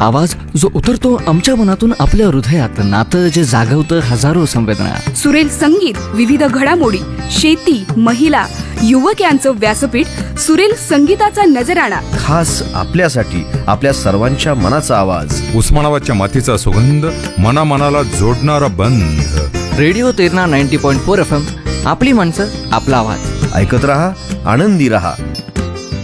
आवाज जो उतरतो आमच्या मनातून आपल्या हृदयात, नातं जे जागवतं हजारो संवेदना. सुरेल संगीत, विविध घडामोडी, शेती, महिला, युवक यांचं व्यासपीठ. सुरेल संगीताचा नजराणा खास आपल्यासाठी, आपल्या सर्वांच्या मनाचा आवाज. उस्मानाबादच्या मातीचा सुगंध, मनाला जोडणारा बंध. Radio Terna 90.4 FM. आपली माणसं, आपला आवाज. ऐकत रहा, आनंदी रहा.